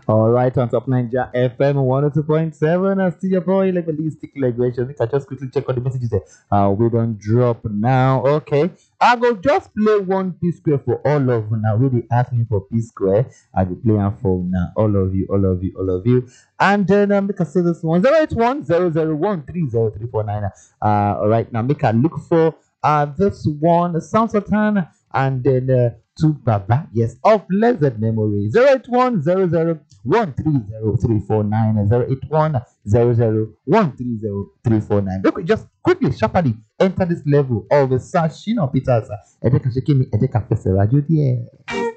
All right, on Top Ninja FM 102.7. I see your boy like ballistic legration. I think I just quickly check on the messages there. We don't drop now. Okay. I go just play one P square for all of you now. Really ask me for P square. I will play and for now. All of you, all of you, all of you. And then make I say this one 081 001 all right, now make I look for this one Sound Sultan and then to Baba, yes, of blessed memory 08100130349 08100130349. Look, just quickly, sharply enter this level of search, Peters. Edeka Shekimi, Edeka Fese Radio, yeah.